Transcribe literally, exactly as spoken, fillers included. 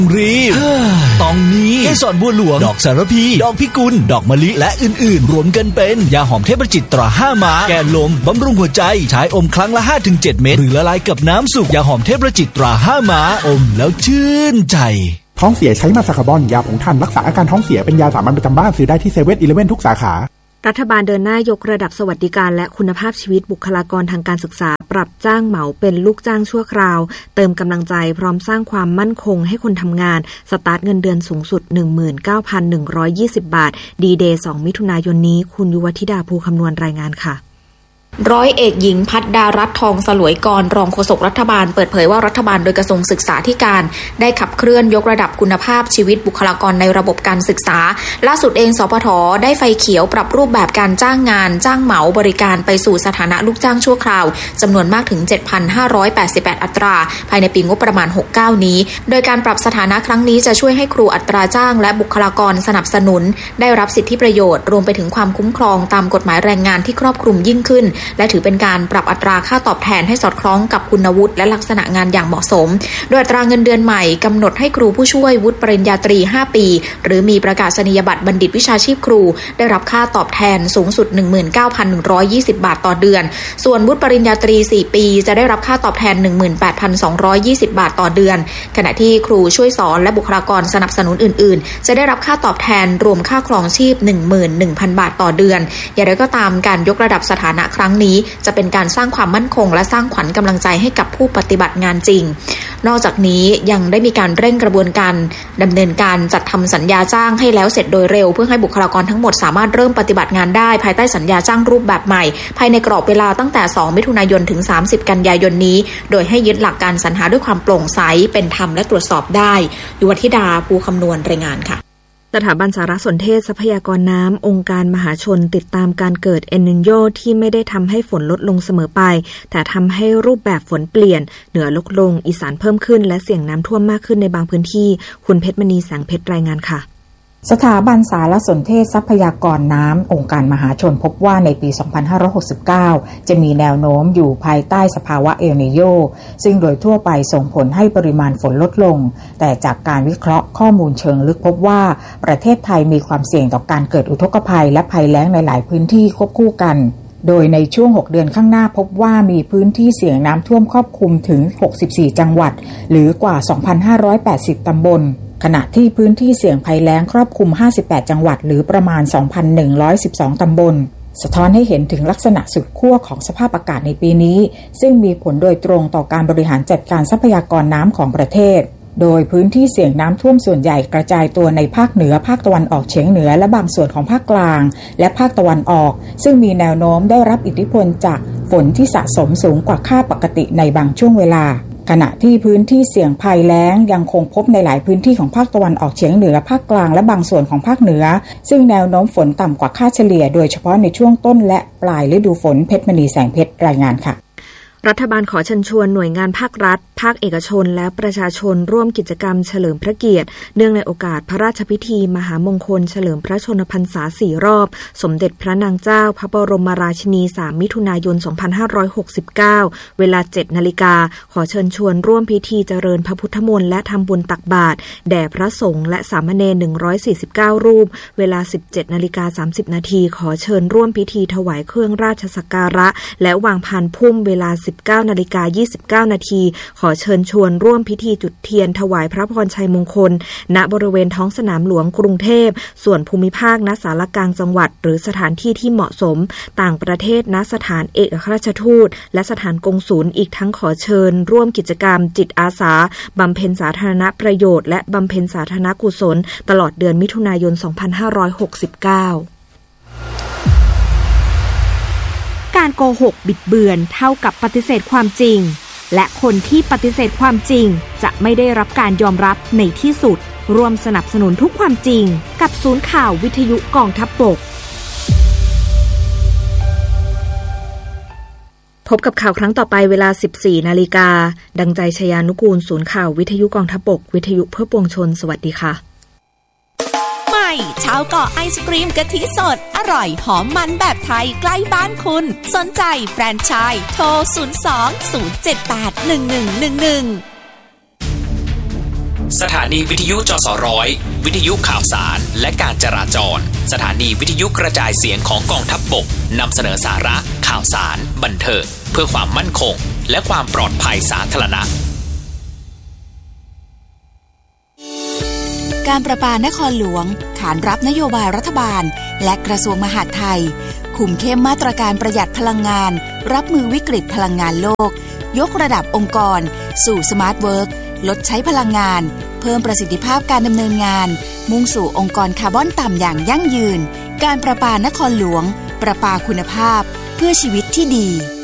รีบต้องมีเกสรบัวหลวงดอกสารพีดอกพิกุลดอกมะลิและอื่นๆรวมกันเป็นยาหอมเทพจิตตราห้าม้าแก้ลมบำรุงหัวใจใช้อมครั้งละ ห้าถึงเจ็ด เม็ดหรือละลายกับน้ำสุกยาหอมเทพจิตตราห้าม้าอมแล้วชื่นใจท้องเสียใช้มาซาคาบอนยาผงถ่านรักษาอาการท้องเสียเป็นยาสามัญประจำบ้านซื้อได้ที่เซเว่นอีเลฟเว่นทุกสาขารัฐบาลเดินหน้ายกระดับสวัสดิการและคุณภาพชีวิตบุคลากรทางการศึกษาปรับจ้างเหมาเป็นลูกจ้างชั่วคราวเติมกำลังใจพร้อมสร้างความมั่นคงให้คนทำงานสตาร์ทเงินเดือนสูงสุด หนึ่งหมื่นเก้าพันหนึ่งร้อยยี่สิบ บาทดีเดย์ สองมิถุนายนนี้คุณยุวธิดาภูคำนวณรายงานค่ะร้อยเอกหญิงพัฒดารัตน์ทองสลวยกรรองโฆษกรัฐบาลเปิดเผยว่ารัฐบาลโดยกระทรวงศึกษาธิการได้ขับเคลื่อนยกระดับคุณภาพชีวิตบุคลากรในระบบการศึกษาล่าสุดเองสปท.ได้ไฟเขียวปรับรูปแบบการจ้างงานจ้างเหมาบริการไปสู่สถานะลูกจ้างชั่วคราวจำนวนมากถึง เจ็ดพันห้าร้อยแปดสิบแปด อัตราภายในปีงบประมาณหกสิบเก้านี้โดยการปรับสถานะครั้งนี้จะช่วยให้ครูอัตราจ้างและบุคลากรสนับสนุนได้รับสิทธิประโยชน์รวมไปถึงความคุ้มครองตามกฎหมายแรงงานที่ครอบคลุมยิ่งขึ้นและถือเป็นการปรับอัตราค่าตอบแทนให้สอดคล้องกับคุณวุฒิและลักษณะงานอย่างเหมาะสมโดยอัตราเงินเดือนใหม่กำหนดให้ครูผู้ช่วยวุฒิปริญญาตรีห้าปีหรือมีประกาศนียบัตรบัณฑิตวิชาชีพครูได้รับค่าตอบแทนสูงสุด หนึ่งหมื่นเก้าพันหนึ่งร้อยยี่สิบ บาทต่อเดือนส่วนวุฒิปริญญาตรีสี่ปีจะได้รับค่าตอบแทน หนึ่งหมื่นแปดพันสองร้อยยี่สิบ บาทต่อเดือนขณะที่ครูช่วยสอนและบุคลากรสนับสนุนอื่นๆจะได้รับค่าตอบแทนรวมค่าครองชีพ หนึ่งหมื่นหนึ่งพัน บาทต่อเดือนอย่างไรก็ตามการยกระดับสถานะครั้งนี้จะเป็นการสร้างความมั่นคงและสร้างขวัญกำลังใจให้กับผู้ปฏิบัติงานจริงนอกจากนี้ยังได้มีการเร่งกระบวนการดำเนินการจัดทำสัญญาจ้างให้แล้วเสร็จโดยเร็วเพื่อให้บุคลากรทั้งหมดสามารถเริ่มปฏิบัติงานได้ภายใต้สัญญาจ้างรูปแบบใหม่ภายในกรอบเวลาตั้งแต่สองมิถุนายนถึงสามสิบกันยายนนี้โดยให้ยึดหลักการสรรหาด้วยความโปร่งใสเป็นธรรมและตรวจสอบได้ยุวธิดาภูคำนวณรายงานค่ะสถาบันสารสนเทศทรัพยากรน้ำองค์การมหาชนติดตามการเกิดเอลนิโญที่ไม่ได้ทำให้ฝนลดลงเสมอไปแต่ทำให้รูปแบบฝนเปลี่ยนเหนือลดลงอีสานเพิ่มขึ้นและเสี่ยงน้ำท่วมมากขึ้นในบางพื้นที่คุณเพชรมณีแสงเพชรรายงานค่ะสถาบันสารสนเทศทรัพยากรน้ำองค์การมหาชนพบว่าในปี สองพันห้าร้อยหกสิบเก้า จะมีแนวโน้มอยู่ภายใต้สภาวะเอลนีโญซึ่งโดยทั่วไปส่งผลให้ปริมาณฝนลดลงแต่จากการวิเคราะห์ข้อมูลเชิงลึกพบว่าประเทศไทยมีความเสี่ยงต่อการเกิดอุทกภัยและภัยแล้งในหลายพื้นที่ควบคู่กันโดยในช่วงหกเดือนข้างหน้าพบว่ามีพื้นที่เสี่ยงน้ำท่วมครอบคลุมถึงหกสิบสี่จังหวัดหรือกว่า สองพันห้าร้อยแปดสิบ ตำบลขณะที่พื้นที่เสี่ยงภัยแล้งครอบคลุมห้าสิบแปดจังหวัดหรือประมาณ สองพันหนึ่งร้อยสิบสอง ตำบลสะท้อนให้เห็นถึงลักษณะสุดขั้วของสภาพอากาศในปีนี้ซึ่งมีผลโดยตรงต่อการบริหารจัดการทรัพยากรน้ำของประเทศโดยพื้นที่เสี่ยงน้ำท่วมส่วนใหญ่กระจายตัวในภาคเหนือภาคตะวันออกเฉียงเหนือและบางส่วนของภาคกลางและภาคตะวันออกซึ่งมีแนวโน้มได้รับอิทธิพลจากฝนที่สะสมสูงกว่าค่าปกติในบางช่วงเวลาขณะที่พื้นที่เสี่ยงภัยแล้งยังคงพบในหลายพื้นที่ของภาคตะวันออกเฉียงเหนือภาคกลางและบางส่วนของภาคเหนือซึ่งแนวโน้มฝนต่ำกว่าค่าเฉลี่ยโดยเฉพาะในช่วงต้นและปลายฤดูฝนเพชรมณีแสงเพชรรายงานค่ะรัฐบาลขอเชิญชวนหน่วยงานภาครัฐภาคเอกชนและประชาชนร่วมกิจกรรมเฉลิมพระเกียรติเนื่องในโอกาสพระราชพิธีมหามงคลเฉลิมพระชนมพรรษาสี่รอบสมเด็จพระนางเจ้าพระบรมราชินีสามมิถุนายนสองพันห้าร้อยหกสิบเก้าเวลา เจ็ดนาฬิกาขอเชิญชวนร่วมพิธีเจริญพระพุทธมนต์และทำบุญตักบาตรแด่พระสงฆ์และสามเณรหนึ่งร้อยสี่สิบเก้ารูปเวลา สิบเจ็ดนาฬิกาสามสิบนาทีขอเชิญร่วมพิธีถวายเครื่องราชสักการะและวางพานพุ่มเวลา สิบเก้านาฬิกายี่สิบเก้านาทีขอเชิญชวนร่วมพิธีจุดเทียนถวายพระพรชัยมงคลณบริเวณท้องสนามหลวงกรุงเทพส่วนภูมิภาคณศาลกลางจังหวัดหรือสถานที่ที่เหมาะสมต่างประเทศณสถานเอกอัครราชทูตและสถานกงสุลอีกทั้งขอเชิญร่วมกิจกรรมจิตอาสาบำเพ็ญสาธารณประโยชน์และบำเพ็ญสาธารณกุศลตลอดเดือนมิถุนายนสองพันห้าร้อยหกสิบเก้าการโกหกบิดเบือนเท่ากับปฏิเสธความจริงและคนที่ปฏิเสธความจริงจะไม่ได้รับการยอมรับในที่สุดร่วมสนับสนุนทุกความจริงกับศูนย์ข่าววิทยุกองทัพบกพบกับข่าวครั้งต่อไปเวลา สิบสี่นาฬิกาดังใจชยานุกูลศูนย์ข่าววิทยุกองทัพบกวิทยุเพื่อปวงชนสวัสดีค่ะใหม่ชาวเกาะไอศกรีมกะทิสดอร่อยหอมมันแบบไทยใกล้บ้านคุณสนใจแฟรนไชส์โทรศูนย์ สอง ศูนย์ เจ็ด แปด หนึ่ง หนึ่ง หนึ่ง หนึ่งสถานีวิทยุจสร้อยวิทยุข่าวสารและการจราจรสถานีวิทยุกระจายเสียงของกองทัพบกนำเสนอสาระข่าวสารบันเทิงเพื่อความมั่นคงและความปลอดภัยสาธารณะการประปานครหลวงขานรับนโยบายรัฐบาลและกระทรวงมหาดไทยคุมเข้มมาตรการประหยัดพลังงานรับมือวิกฤตพลังงานโลกยกระดับองค์กรสู่สมาร์ทเวิร์คลดใช้พลังงานเพิ่มประสิทธิภาพการดำเนินงานมุ่งสู่องค์กรคาร์บอนต่ำอย่างยั่งยืนการประปานครหลวงประปาคุณภาพเพื่อชีวิตที่ดี